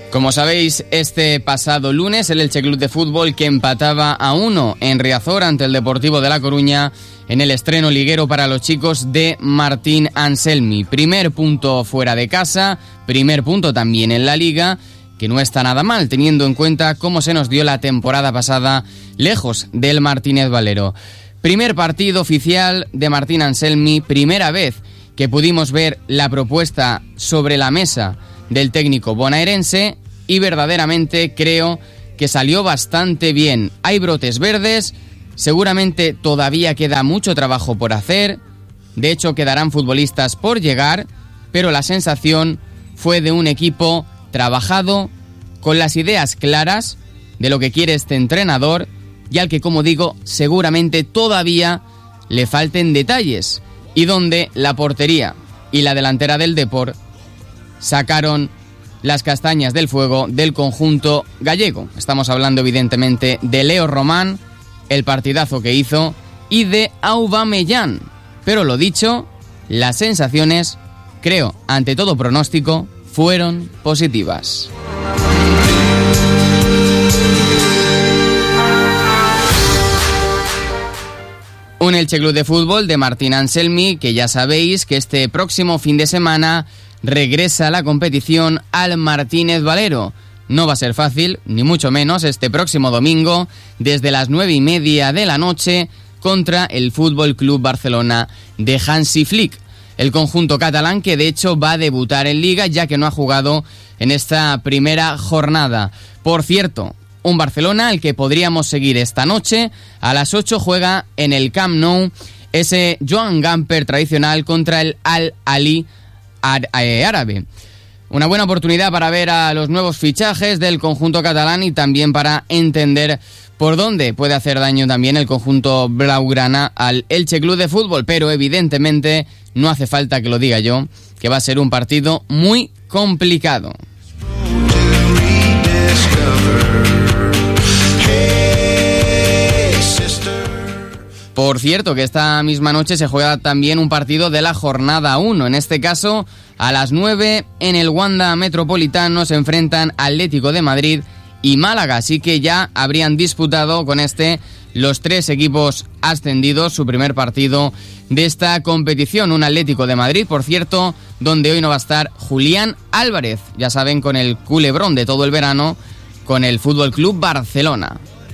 Como sabéis, este pasado lunes el Elche Club de Fútbol, que empataba a 1 en Riazor ante el Deportivo de La Coruña en el estreno liguero para los chicos de Martín Anselmi. Primer punto fuera de casa, primer punto también en la Liga, que no está nada mal teniendo en cuenta cómo se nos dio la temporada pasada lejos del Martínez Valero. Primer partido oficial de Martín Anselmi, primera vez que pudimos ver la propuesta sobre la mesa del técnico bonaerense, y verdaderamente creo que salió bastante bien. Hay brotes verdes, seguramente todavía queda mucho trabajo por hacer, de hecho quedarán futbolistas por llegar, pero la sensación fue de un equipo trabajado, con las ideas claras de lo que quiere este entrenador, y al que, como digo, seguramente todavía le falten detalles, y donde la portería y la delantera del Depor sacaron las castañas del fuego del conjunto gallego. Estamos hablando evidentemente de Leo Román, el partidazo que hizo, y de Aubameyang. Pero lo dicho, las sensaciones, creo, ante todo pronóstico, fueron positivas. Un Elche Club de Fútbol de Martín Anselmi, que ya sabéis que este próximo fin de semana regresa a la competición al Martínez Valero. No va a ser fácil, ni mucho menos, este próximo domingo, desde las 9:30 de la noche, contra el Fútbol Club Barcelona de Hansi Flick. El conjunto catalán, que de hecho va a debutar en Liga, ya que no ha jugado en esta primera jornada. Por cierto, un Barcelona al que podríamos seguir esta noche. A las 8 juega en el Camp Nou ese Joan Gamper tradicional contra el Al-Ahly árabe. Una buena oportunidad para ver a los nuevos fichajes del conjunto catalán y también para entender por dónde puede hacer daño también el conjunto blaugrana al Elche Club de Fútbol. Pero evidentemente no hace falta que lo diga yo, que va a ser un partido muy complicado. Por cierto, que esta misma noche se juega también un partido de la jornada 1. En este caso, a las 9 en el Wanda Metropolitano se enfrentan Atlético de Madrid y Málaga. Así que ya habrían disputado con los 3 equipos ascendidos su primer partido de esta competición. Un Atlético de Madrid, por cierto, donde hoy no va a estar Julián Álvarez. Ya saben, con el culebrón de todo el verano con el Fútbol Club Barcelona.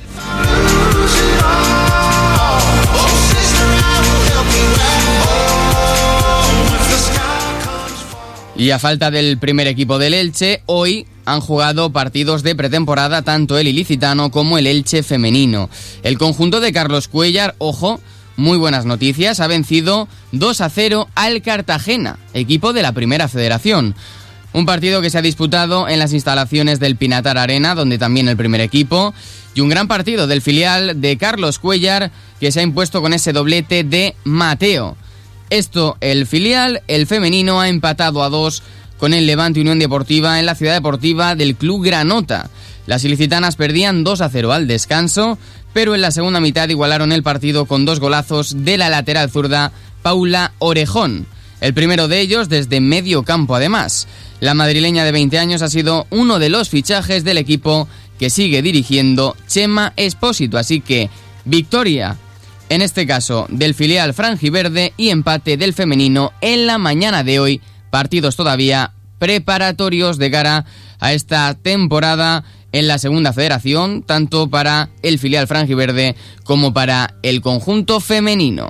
Y a falta del primer equipo del Elche, hoy han jugado partidos de pretemporada tanto el ilicitano como el Elche femenino. El conjunto de Carlos Cuéllar, ojo, muy buenas noticias, ha vencido 2-0 al Cartagena, equipo de la Primera Federación. Un partido que se ha disputado en las instalaciones del Pinatar Arena, donde también el primer equipo, y un gran partido del filial de Carlos Cuéllar, que se ha impuesto con ese doblete de Mateo. Esto, el filial, el femenino, ha empatado a 2 con el Levante Unión Deportiva en la ciudad deportiva del Club Granota. Las ilicitanas perdían 2-0 al descanso, pero en la segunda mitad igualaron el partido con 2 golazos de la lateral zurda Paula Orejón. El primero de ellos desde medio campo además. La madrileña de 20 años ha sido uno de los fichajes del equipo que sigue dirigiendo Chema Espósito, así que victoria en este caso del filial franjiverde y empate del femenino en la mañana de hoy. Partidos todavía preparatorios de cara a esta temporada en la segunda federación, tanto para el filial franjiverde como para el conjunto femenino.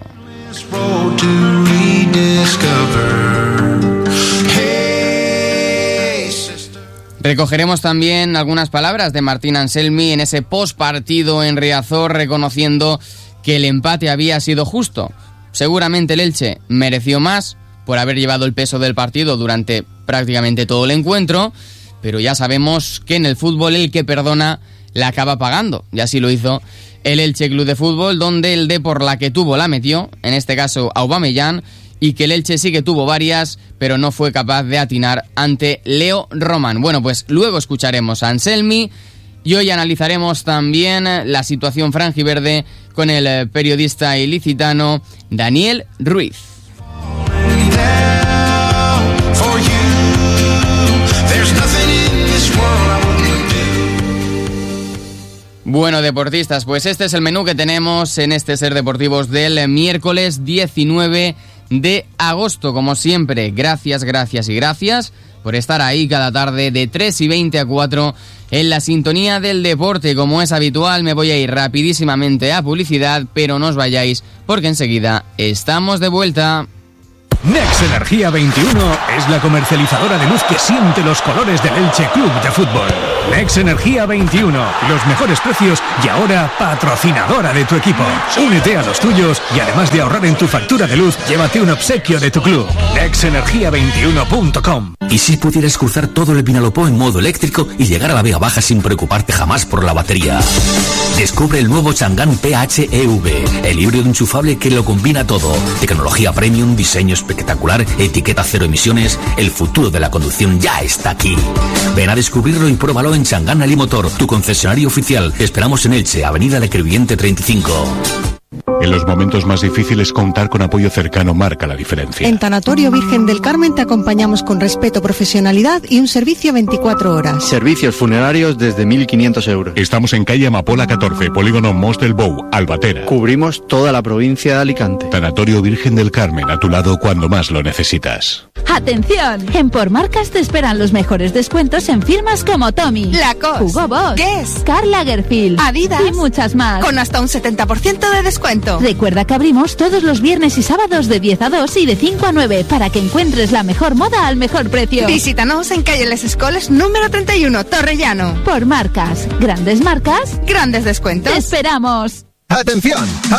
Recogeremos también algunas palabras de Martín Anselmi en ese postpartido en Riazor, reconociendo que el empate había sido justo. Seguramente el Elche mereció más por haber llevado el peso del partido durante prácticamente todo el encuentro, pero ya sabemos que en el fútbol el que perdona la acaba pagando, y así lo hizo el Elche Club de Fútbol, donde el Depor la que tuvo la metió, en este caso Aubameyang, y que el Elche sí que tuvo varias, pero no fue capaz de atinar ante Leo Román. Bueno, pues luego escucharemos a Anselmi y hoy analizaremos también la situación franjiverde con el periodista ilicitano Daniel Ruiz. For you, there's nothing in this world Bueno, deportistas, pues este es el menú que tenemos en este Ser Deportivos del miércoles 19 de agosto. Como siempre, gracias por estar ahí cada tarde de 3:20 a 4 en la sintonía del deporte. Como es habitual, me voy a ir rapidísimamente a publicidad, pero no os vayáis porque enseguida estamos de vuelta. Nex Energía 21 es la comercializadora de luz que siente los colores del Elche Club de Fútbol. Nex Energía 21, los mejores precios y ahora patrocinadora de tu equipo. Únete a los tuyos y además de ahorrar en tu factura de luz, llévate un obsequio de tu club. nexenergia21.com. ¿Y si pudieras cruzar todo el Vinalopó en modo eléctrico y llegar a la Vega Baja sin preocuparte jamás por la batería? Descubre el nuevo Chang'an PHEV, el híbrido enchufable que lo combina todo. Tecnología premium, diseño espectacular, etiqueta cero emisiones. El futuro de la conducción ya está aquí. Ven a descubrirlo y pruébalo en Chang'an Alimotor, tu concesionario oficial. Te esperamos en Elche, Avenida Le Crevillente 35. En los momentos más difíciles, contar con apoyo cercano marca la diferencia. En Tanatorio Virgen del Carmen te acompañamos con respeto, profesionalidad y un servicio 24 horas. Servicios funerarios desde 1.500 euros. Estamos en calle Amapola 14, polígono Mos del Bou, Albatera. Cubrimos toda la provincia de Alicante. Tanatorio Virgen del Carmen, a tu lado cuando más lo necesitas. ¡Atención! En Por Marcas te esperan los mejores descuentos en firmas como Tommy, Lacoste, Hugo Boss, Guess, Karl Lagerfeld, Adidas y muchas más. Con hasta un 70% de descuento. Recuerda que abrimos todos los viernes y sábados de 10 a 2 y de 5 a 9 para que encuentres la mejor moda al mejor precio. Visítanos en calle Les Escoles número 31, Torrellano. Por Marcas, grandes marcas, grandes descuentos. ¡Te esperamos! ¡Atención!